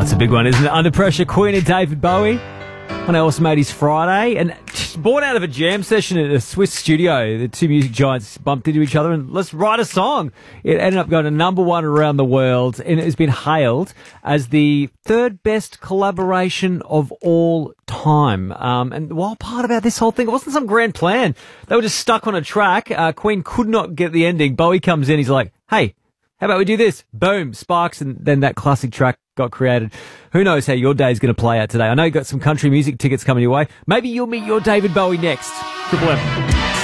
It's a big one, isn't it? Under Pressure, Queen and David Bowie on our Awesome 80s Friday. And born out of a jam session at a Swiss studio, the two music giants bumped into each other and let's write a song. It ended up going to number one around the world, and it has been hailed as the third best collaboration of all time. And the wild part about this whole thing, it wasn't some grand plan. They were just stuck on a track. Queen could not get the ending. Bowie comes in, he's like, hey, how about we do this? Boom, sparks, and then that classic track got created. Who knows how your day's going to play out today? I know you got some country music tickets coming your way. Maybe you'll meet your David Bowie next. Triple M.